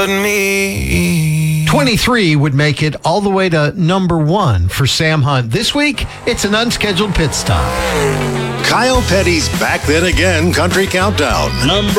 me. 23 would make it all the way to number 1 for Sam Hunt. This week, it's an unscheduled pit stop. Kyle Petty's Back Then Again Country Countdown. Number